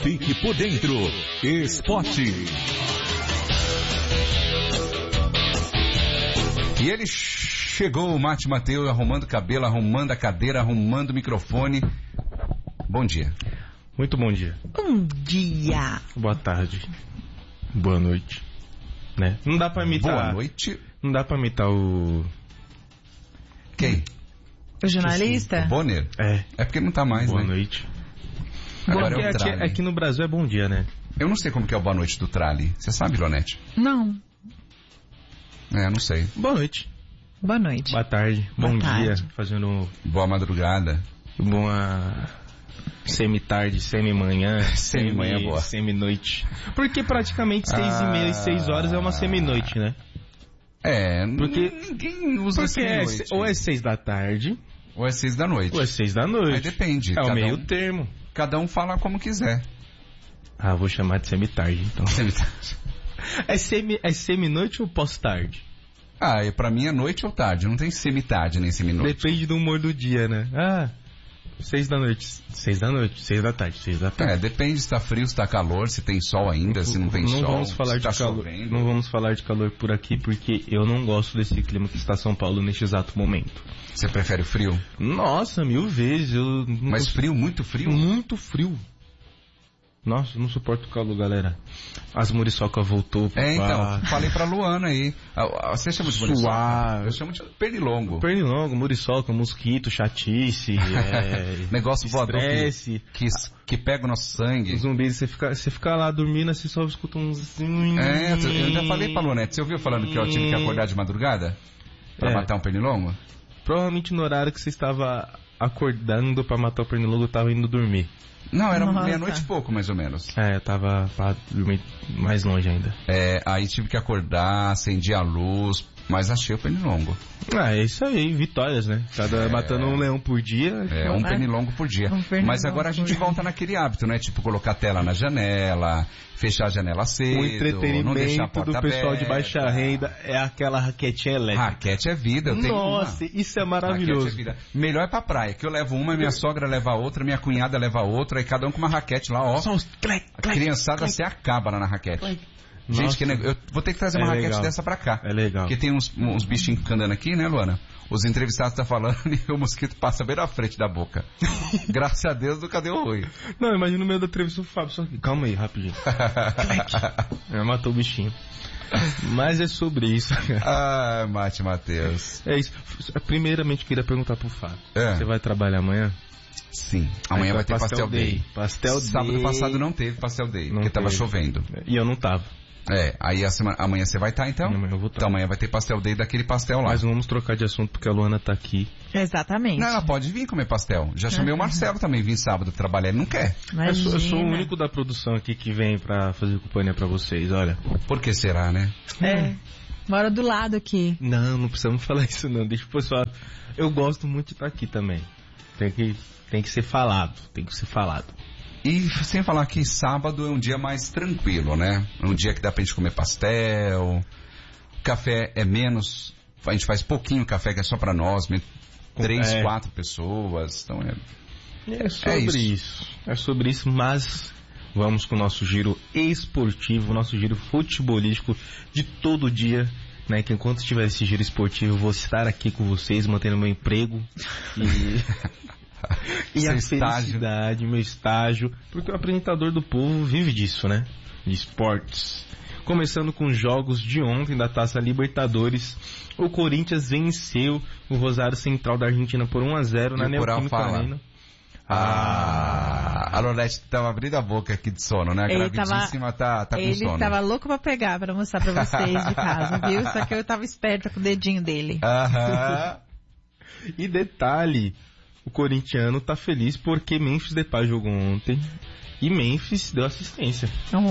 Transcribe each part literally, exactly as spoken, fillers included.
Fique por dentro. Esporte. E ele chegou, o Mate Mateus, arrumando cabelo, arrumando a cadeira, arrumando o microfone. Bom dia. Muito bom dia. Bom dia. Boa tarde. Boa noite. Né? Não dá pra imitar. Boa noite. Não dá pra imitar o... Quem? O jornalista? O Bonner. É. É porque não tá mais, boa né? Boa noite. Agora Porque é o aqui, Trali. aqui no Brasil é bom dia, né? Eu não sei como que é o boa noite do Trali. Você sabe, Lonete? Não. É, não sei. Boa noite. Boa noite. Boa tarde. Boa bom tarde. dia. Fazendo Boa madrugada. boa semi-tarde, semi-manhã, Semi-manhã semi, boa. semi-noite. Porque praticamente seis Ah. e meia e seis horas é uma semi-noite, né? É, Porque- ninguém usa Porque é, semi-noite. ou é seis da tarde, Ou é seis da noite. ou é seis da noite. Aí depende. É o cada meio um, termo. cada um fala como quiser. Ah, vou chamar de semi-tarde, então. É semi, é semi-noite ou pós-tarde? Ah, e pra mim é noite ou tarde. Não tem semi-tarde nem semi-noite. Depende do humor do dia, né? Ah, seis da noite, seis da noite, seis da tarde, seis da tarde. É, depende se tá frio, se tá calor, se tem sol ainda, se não tem não sol. vamos falar se de tá calor. chovendo. Não vamos falar de calor por aqui porque eu não gosto desse clima que está São Paulo neste exato momento. Você prefere o frio? Nossa, mil vezes. Eu não Mas consigo- frio, muito frio? Muito frio. Nossa, eu não suporto o calor, galera. As muriçoca voltou. Papá. É, então, falei pra Luana aí. Ah, ah, Você chama de muriçoca? Suave. Eu chamo de pernilongo. Pernilongo, muriçoca, mosquito, chatice, é... Negócio voador que, estresse. que, que pega o nosso sangue. Os zumbis, você fica, você fica lá dormindo, você só escuta uns... É, eu já falei pra Luanete. Você ouviu falando que eu tive que acordar de madrugada? Pra É. matar um pernilongo? Provavelmente no horário que você estava acordando pra matar o pernilongo, eu tava indo dormir. Não, era Nossa. meia-noite e pouco, mais ou menos. É, eu tava pra dormir mais longe ainda. É, aí tive que acordar, acendi a luz, mas achei o pernilongo. Ah, é isso aí, vitórias, né? Cada É. matando um leão por dia. É, um É. pernilongo por dia. Um pernilongo Mas agora a gente por dia. volta naquele hábito, né? Tipo, colocar a tela na janela, fechar a janela cedo, O não deixar a entretenimento porta do pessoal aberta. de baixa renda é aquela raquetinha elétrica. Raquete é vida, eu tenho Nossa, uma. isso é Raquete maravilhoso. é vida. Melhor é pra praia, que eu levo uma, minha sogra leva outra, minha cunhada leva outra, e cada um com uma raquete lá, ó. Só os clec, A clec, criançada clec. se acaba lá na raquete. Nossa. Gente, que neg... eu vou ter que trazer É uma raquete legal. dessa pra cá. É legal. Porque tem uns, uns bichinhos andando aqui, né, Luana? Os entrevistados estão falando e o mosquito passa bem na frente da boca. Graças a Deus nunca deu ruim. Não, imagina no meio da entrevista o Fábio só... Calma aí, rapidinho. É, matou o bichinho. Mas é sobre isso. Ah, Mate Mateus. É isso. Primeiramente, queria perguntar pro Fábio. É. Você vai trabalhar amanhã? Sim, amanhã Aí vai ter Pastel Day. Pastel Day. Sábado passado não teve Pastel Day, Não porque tava teve. chovendo. E eu não tava. É, aí a semana, amanhã você vai estar então? Amanhã eu vou tá. Então amanhã vai ter Pastel Day daquele pastel lá. Mas não vamos trocar de assunto porque a Luana tá aqui. Exatamente. Não, ela pode vir comer pastel. Já chamei o Marcelo também, vim sábado trabalhar, ele não quer. Eu sou, eu sou o Imagina. único da produção aqui que vem pra fazer companhia pra vocês, olha. Por que será, né? É. Mora do lado aqui. Não, não precisamos falar isso não. Deixa o pessoal... Eu gosto muito de estar aqui também. Tem que, tem que ser falado. Tem que ser falado. E sem falar que sábado é um dia mais tranquilo, né? É um dia que dá pra gente comer pastel, o café é menos, a gente faz pouquinho café que é só pra nós, mesmo, três, É. quatro pessoas, então é... É sobre É isso. isso. É sobre isso, mas vamos com o nosso giro esportivo, nosso giro futebolístico de todo dia, né? Que enquanto tiver esse giro esportivo, eu vou estar aqui com vocês, mantendo meu emprego e, e Seu a estágio. felicidade, meu estágio, porque o apresentador do povo vive disso, né? De esportes. Começando com os jogos de ontem da Taça Libertadores, o Corinthians venceu o Rosário Central da Argentina por um a zero na E o Coral Neoquímica fala. Arena. Ah, a Lorete tava abrindo a boca aqui de sono, né? A Ele gravidíssima tá, tá com Ele sono. tava louco pra pegar, pra mostrar pra vocês de casa, viu? Só que eu tava esperta com o dedinho dele. Aham. E detalhe, o corintiano tá feliz porque Memphis Depay jogou ontem e Memphis deu assistência.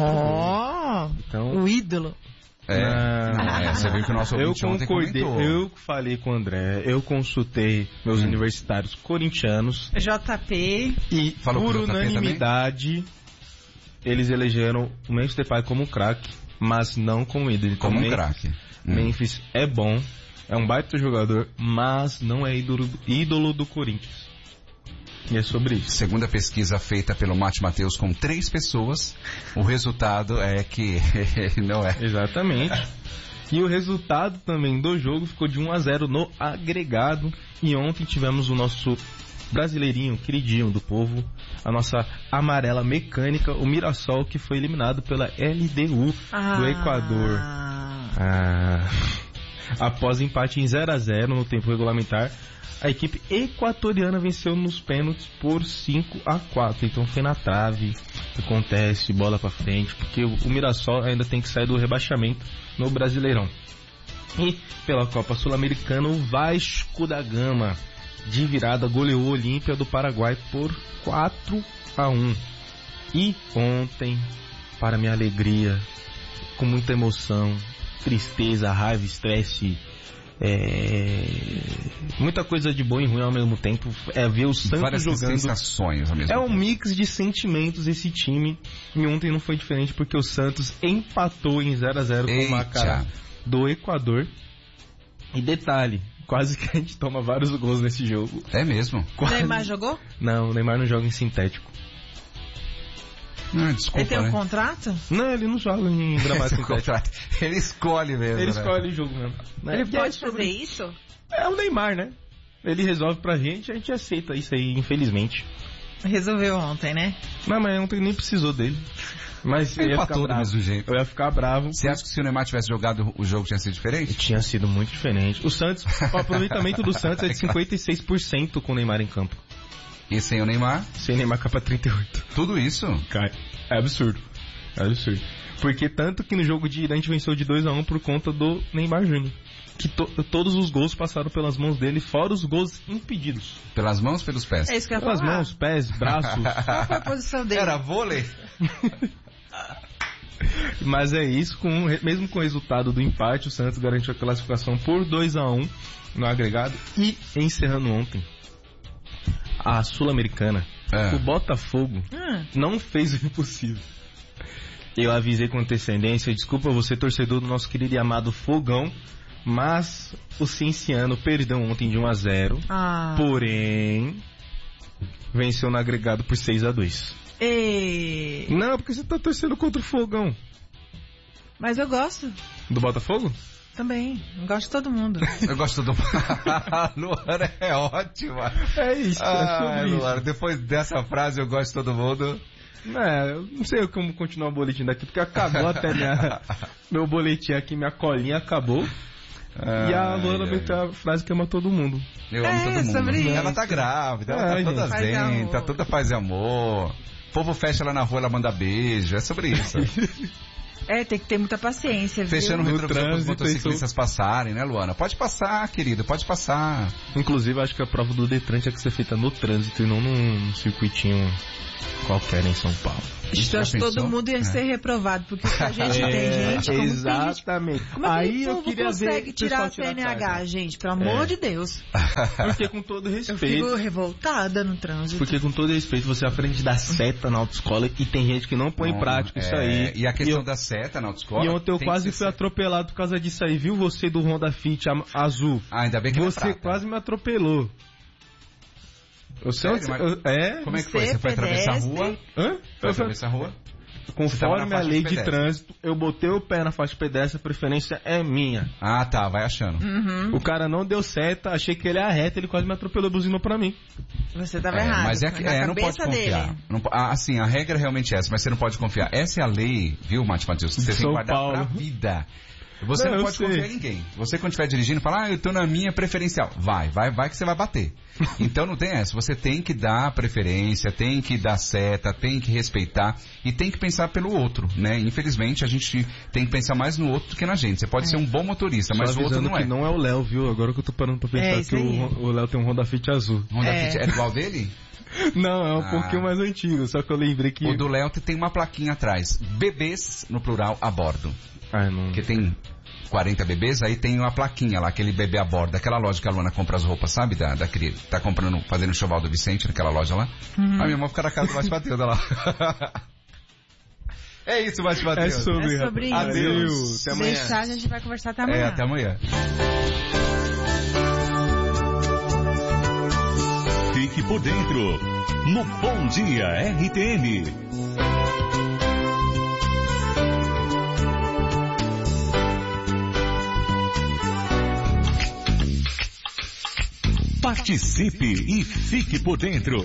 Oh, Então, o ídolo. É, não, é, você viu que o nosso eu ouvinte ontem concordei, comentou. eu falei com o André, eu consultei meus Hum. universitários corintianos J P. e Falou por com o J P unanimidade eles elegeram o Memphis Depay como craque, mas não como ídolo. Então, Como um Memphis- craque. Hum. Memphis é bom, é um baita jogador, mas não é ídolo, ídolo do Corinthians. E é sobre isso. Segundo a pesquisa feita pelo Mate Mateus com três pessoas, o resultado é que não é. Exatamente. E o resultado também do jogo ficou de um a zero no agregado. E ontem tivemos o nosso brasileirinho, queridinho do povo, a nossa amarela mecânica, o Mirassol, que foi eliminado pela L D U ah. do Equador. Ah. Após empate em zero a zero no tempo regulamentar, a equipe equatoriana venceu nos pênaltis por cinco a quatro. Então foi na trave, acontece, bola pra frente, porque o Mirassol ainda tem que sair do rebaixamento no Brasileirão. E pela Copa Sul-Americana, o Vasco da Gama, de virada, goleou o Olímpia do Paraguai por quatro a um. E ontem, para minha alegria, com muita emoção, tristeza, raiva, estresse, é... muita coisa de bom e ruim ao mesmo tempo, é ver o Santos várias jogando. sensações ao mesmo é tempo. um mix de sentimentos esse time. E ontem não foi diferente, porque o Santos empatou em zero a zero com o Macará do Equador. E detalhe, quase que a gente toma vários gols nesse jogo. É mesmo? Quase... Neymar jogou? Não, o Neymar não joga em sintético. Ah, desculpa, ele tem um né? contrato? Não, ele não joga em gramado sintético. Ele escolhe mesmo. Ele né? escolhe o jogo mesmo. Ele É, pode sobre... fazer isso? É o Neymar, né? Ele resolve pra gente, a gente aceita isso aí, infelizmente. Resolveu ontem, né? Não, mas ontem nem precisou dele. Mas eu Ele ia empatou ficar do bravo. mesmo jeito. Eu ia ficar bravo. Você acha que se o Neymar tivesse jogado, o jogo tinha sido diferente? Tinha sido muito diferente. O Santos, o aproveitamento do Santos é de cinquenta e seis por cento com o Neymar em campo. E sem o Neymar? Sem Neymar capa trinta e oito. Tudo isso? Cai. É absurdo. É absurdo. Porque tanto que no jogo de ida a gente venceu de dois a um por conta do Neymar Júnior. Que to, todos os gols passaram pelas mãos dele, fora os gols impedidos. Pelas mãos, pelos pés? É isso que eu ia Pelas falar. mãos, pés, braços. Qual foi a posição dele? Era vôlei? Mas é isso, com, mesmo com o resultado do empate, o Santos garantiu a classificação por dois a um no agregado. E encerrando ontem, a Sul-Americana, É. o Botafogo Hum. não fez o impossível. Eu avisei com antecedência, desculpa você, torcedor do nosso querido e amado Fogão, mas o Cienciano perdeu ontem de um a zero, Ah. porém venceu no agregado por seis a dois. E... Não, porque você tá torcendo contra o Fogão. Mas eu gosto Do Botafogo? também. Eu gosto de todo mundo. Eu gosto do... Luana é ótima. É isso, Ai, é sobre Luana, depois dessa frase, eu gosto de todo mundo. isso. É, eu não sei como continuar o boletim daqui, porque acabou até minha, meu boletim aqui, minha colinha acabou. Ai, e a Luana ai, meteu a frase que ama todo mundo. Eu amo É, todo mundo. sobre isso. Ela tá grávida, ela É, tá gente. toda Paz e zen, amor. tá toda paz e amor. O povo fecha lá na rua, ela manda beijo, é sobre isso. É, tem que ter muita paciência, viu? Fechando o No retrovisor para os trânsito, motociclistas passarem, né, Luana? Pode passar, querido, pode passar. Inclusive, acho que a prova do Detran tinha que ser feita no trânsito e não num circuitinho qualquer em São Paulo. Acho Já que todo pensou? mundo ia É. ser reprovado, porque a gente tem gente... Como exatamente. Que, como é que Aí o eu povo queria consegue ver o tirar a pessoal C N tirar H, carta. gente? Pelo amor É. de Deus. Porque com todo Eu respeito... fico revoltada no trânsito. Porque com todo respeito, você aprende da seta na autoescola e tem gente que não põe em Bom, prática isso é, aí. E a questão eu, da seta na autoescola. E ontem eu tem quase que ser fui certa. atropelado por causa disso aí, viu? Você do Honda Fit am- azul. Ah, ainda bem que não é Você prata. quase me atropelou. Eu sei onde Sério, você... mas- eu- É? Como é que foi? Você, Você foi atravessar a pedestre. rua? Hã? Foi Eu fui- atravessar a rua? Você tava Conforme na a faixa lei de de pedestre. trânsito, eu botei o pé na faixa de pedestre, a preferência é minha. Ah, tá, vai achando. Uhum. O cara não deu seta, achei que ele ia reto, ele quase me atropelou e buzinou pra mim. Você tava É, errado. mas é que na é, não pode cabeça confiar. dele. Não po- ah, assim, a regra é realmente essa, mas você não pode confiar. Essa é a lei, viu, Mate Matheus? Você tem que São guardar Paulo. pra vida. Você Não, não, eu pode sei. confiar em ninguém. Você quando estiver dirigindo, fala, ah, eu tô na minha preferencial. Vai, vai, vai que você vai bater. Então não tem essa. Você tem que dar preferência, tem que dar seta, tem que respeitar e tem que pensar pelo outro, né? Infelizmente a gente tem que pensar mais no outro do que na gente. Você pode ser um bom motorista, mas Só o outro avisando não é. que não é o Léo, viu? Agora que eu tô parando pra pensar É, isso que aí. o o Léo tem um Honda Fit azul. Honda É. Fit é igual dele? Não, é um Ah. pouquinho mais antigo, só que eu lembrei que... O do Léo tem uma plaquinha atrás. Bebês, no plural, a bordo. Ah, não... Porque tem quarenta bebês, aí tem uma plaquinha lá, aquele bebê a bordo. Aquela loja que a Luana compra as roupas, sabe? Da, da cria- tá comprando, fazendo enxoval do Vicente, naquela loja lá. A minha irmã fica na casa do Mate Matheus, olha lá. É isso, Mate É Matheus. sobre, É sobre rapaz. isso. Adeus. Até amanhã. Deixar, a gente vai conversar até amanhã. É, até amanhã. Fique fique por dentro. No Bom Dia R T M. Participe e fique por dentro.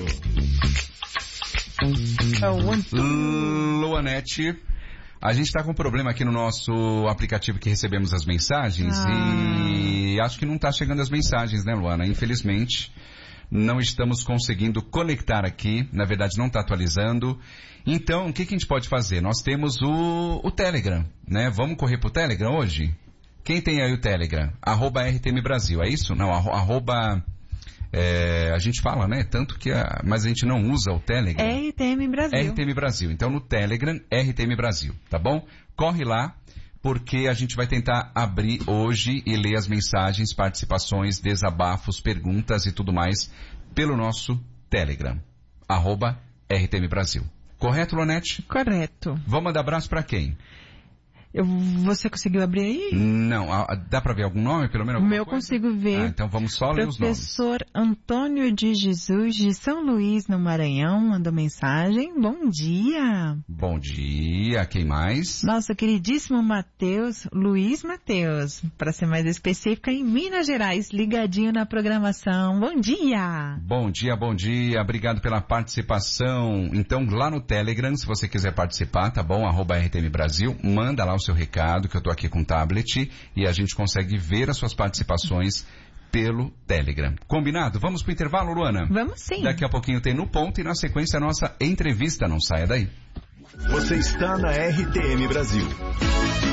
Luanete, a gente está com um problema aqui no nosso aplicativo que recebemos as mensagens ah. e acho que não está chegando as mensagens, né, Luana? Infelizmente, não estamos conseguindo conectar aqui, na verdade não está atualizando. Então, o que, que a gente pode fazer? Nós temos o, o Telegram, né? Vamos correr pro Telegram hoje? Quem tem aí o Telegram? Arroba R T M Brasil, é isso? Não, arroba... É, a gente fala, né? Tanto que a, mas a gente não usa o Telegram. R T M Brasil. R T M Brasil. Então no Telegram, R T M Brasil, tá bom? Corre lá, porque a gente vai tentar abrir hoje e ler as mensagens, participações, desabafos, perguntas e tudo mais pelo nosso Telegram. Arroba R T M Brasil. Correto, Lonete? Correto. Vamos mandar abraço pra quem? Eu, você conseguiu abrir aí? Não, dá para ver algum nome, pelo menos? O meu coisa? Consigo ver. Ah, então vamos só ler os nomes. Professor Antônio de Jesus, de São Luís, no Maranhão, mandou mensagem. Bom dia. Bom dia. Quem mais? Nosso queridíssimo Matheus, Luiz Matheus, para ser mais específica, em Minas Gerais, ligadinho na programação. Bom dia. Bom dia, bom dia. Obrigado pela participação. Então, lá no Telegram, se você quiser participar, tá bom? Arroba R T M Brasil, manda lá o seu recado, que eu tô aqui com o tablet, e a gente consegue ver as suas participações pelo Telegram. Combinado? Vamos pro intervalo, Luana? Vamos sim. Daqui a pouquinho tem No Ponto e na sequência a nossa entrevista. Não saia daí. Você está na R T M Brasil.